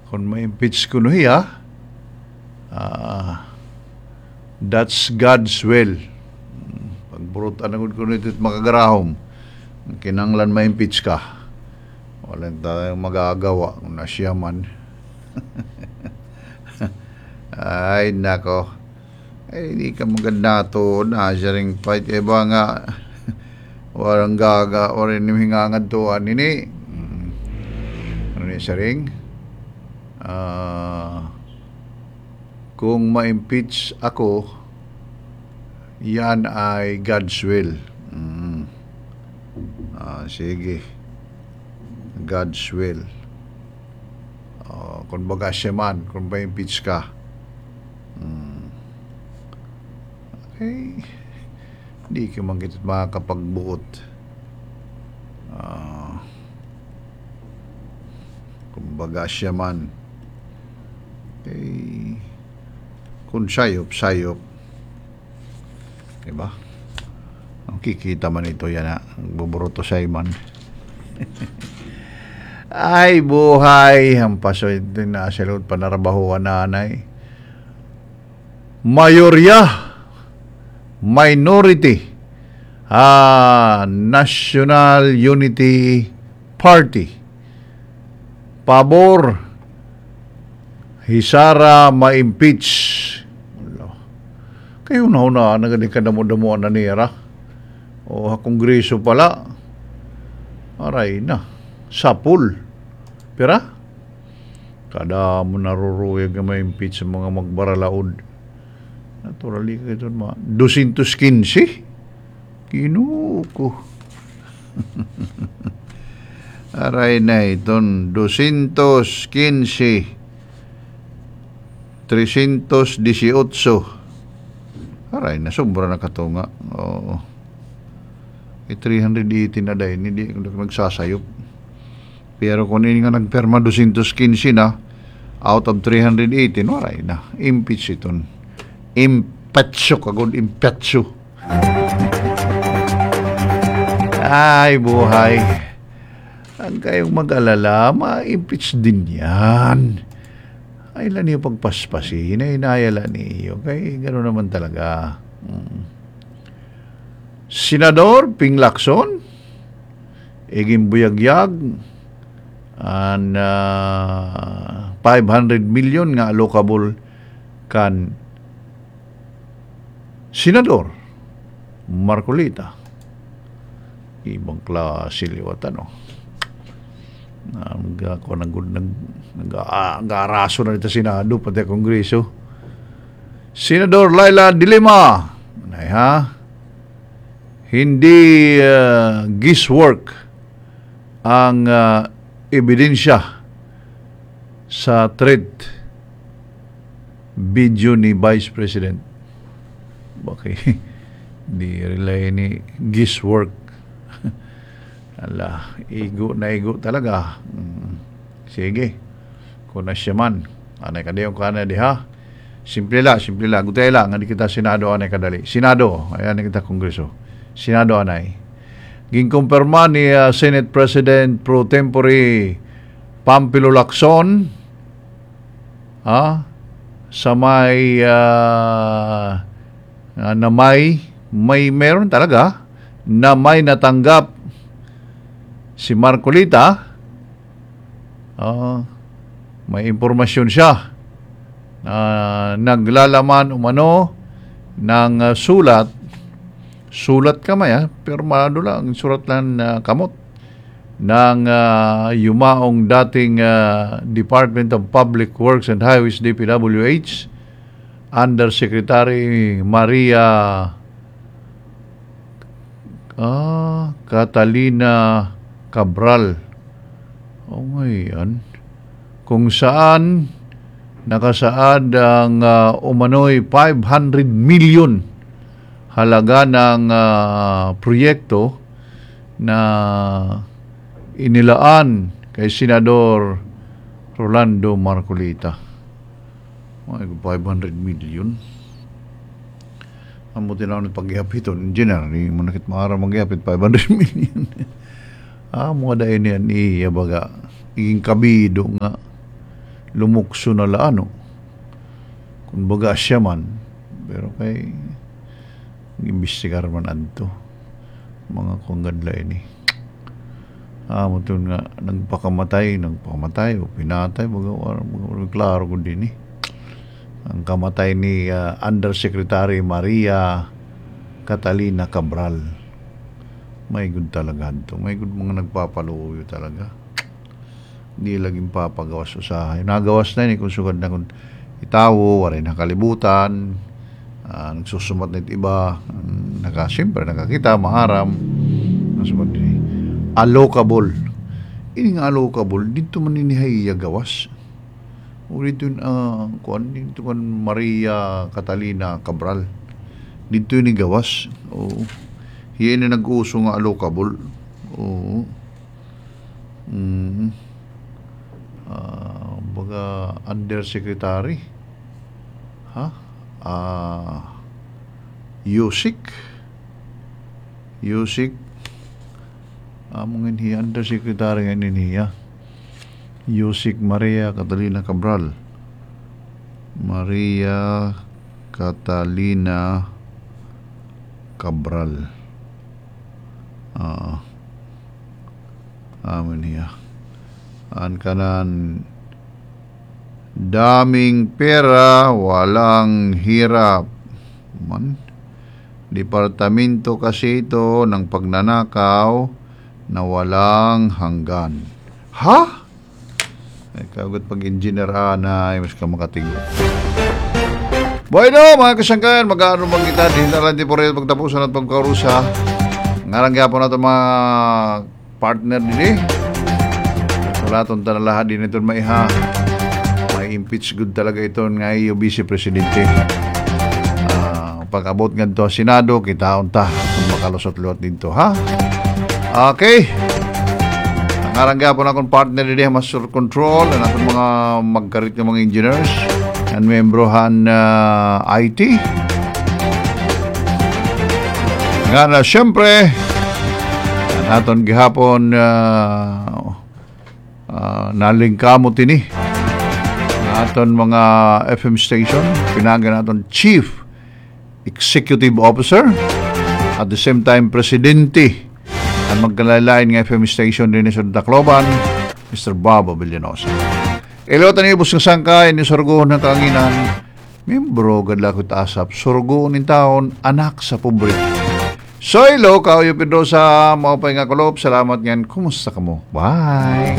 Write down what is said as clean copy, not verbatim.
kung ma-impeach ko hiya, that's God's will. Pagburutan na ko nito at makagarahom, kinanglan ma-impeach ka, walang tayong magagawa kung nasya man. Ay nako, ay hindi ka maganda to na siya ring fight iba nga walang gaga or hiningangad to anini. Ano ni siya ring kung ma-impeach ako, yan ay God's will. Sige, God's will. Kung baga siya man, kung ma-impeach ka, okay, hindi ka man kita makakapagbuot. Kung baga siya man, okay, kung sayop, diba? Ang kikita man ito yan buburoto sa iman. Ay buhay, ang pasoy din na salud panarabahuan na anay. Mayorya, minority, National Unity Party, pabor, Hisara ma-impeach. Kayo na nagaling ka damo-damuan na nira. O kongreso pala. Aray na. Sapul. Pira? Kada mo naruruyag na ma-impeach sa mga magbaralaod. Naturally ka ito mga 215. Kinuko. Aray na iton. 215. 318. Aray na, sobra na katunga. Oo. 318 na dahil, hindi nagsasayop. Pero kung hindi nga nagperma 215 na, out of 318, aray na, impeach iton. Impetsyo, kagod, impetsyo. Ay, buhay. Ang kayong mag-alala, ma-impeach din yan. Ay lang niyo pagpaspasin, ay inayala niyo. Kaya gano'n naman talaga. Senador Ping Lacson, iging buyagyag, and 500 million nga allocable kan Senador Marcolita. Ibang klase liwat ako nag-aaraso na dito Senado pati Kongreso. Senador Laila De Lima, hindi guesswork ang ebidensya sa threat video ni Vice President. Bakit di relay ni guesswork? Ala, igo talaga. Sige. Kung nasya man, anay ka diyo ka na diha. Simple la. Gutay lang, hindi kita Senado anay kadali. Senado, ayan kita Kongreso. Senado anay. Ginkumpirma ni Senate President Pro Tempore Pampilo Lacson sa may na may meron talaga na may natanggap si Marcolita, may impormasyon siya naglalaman umano ng sulat kamay pirmado lang, surat lang kamot ng yumaong dating Department of Public Works and Highways DPWH Undersecretary Maria Catalina Cabral. Yan. Kung saan nakasaad ang umano'y 500 million halaga ng proyekto na inilaan kay Senador Rolando Marcolita. 500 million. Amo tinawag ng paghihapit on engineer ni manakit maara maghihapit 500 million. Mga dahin yan baga iging kabido nga lumukso na laano. Kung baga siya man, pero kay imbestigar man adto mga konggadla ini. Mo to nga nagpakamatay o pinatay baga klaro gud din ang kamatay ni Undersecretary Maria Catalina Cabral. May good talaga to. May good mga nagpapaluyo talaga. Di laging papagawas usahay. Nagawas na ni kung sugad na kung itawo, waray nakalibutan, nagsusumat na iba, siyempre nakakita, maharam, nasugad din. Allocable. Ini nga allocable, dito man ninihay gawas. O dito dito kan Maria Catalina Cabral. Dito ni gawas. O hiyan na nag-uso nga allocable. O baga undersecretary. Yusik among hiya undersecretary nga niya Yusik Maria Catalina Cabral. Maria Catalina Cabral. Amin hiya. An kanan daming pera, walang hirap. Man. Departamento kasi ito ng pagnanakaw na walang hanggan. Ha? Ay kagot pag-engineer na ay mas ka makatingin. Bueno, mga kasangkayan, mag-aano bang kita din na lang di po rin pagtapusan at pagkarusa. Ngarang po na ito mga partner din wala itong lahat din ito maiha. May impeach good talaga ito nga iyo Vice Presidente. Pag-abot nga ito Senado, kita unta kung makalusot-luot dito, ha? Okay. Ngarang po na akong partner din Master Control at akong mga magkarit ng mga engineers and membrohan IT. Nga na siyempre naton gihapon nalingkamot ini naton mga FM station pinaga naton Chief Executive Officer at the same time Presidente ang magkalalain ng FM station din sa Tacloban, Mr. Bob Villanosa. Ilotan ni Bus ng Sangkay ni Sorgo ng Kanginan, membro gadlakot asap, Sorgo ng taon, anak sa pobre. So, hello, Kauyo Pedrosa, maupay nga kulop, salamat yan, kumusta ka mo? Bye!